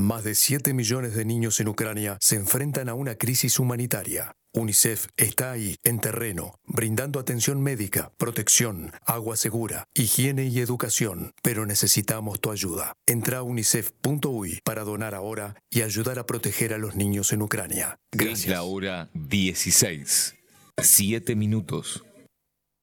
Más de 7 millones de niños en Ucrania se enfrentan a una crisis humanitaria. UNICEF está ahí, en terreno, brindando atención médica, protección, agua segura, higiene y educación. Pero necesitamos tu ayuda. Entra a unicef.uy para donar ahora y ayudar a proteger a los niños en Ucrania. Gracias. Es la hora 16. 7 minutos.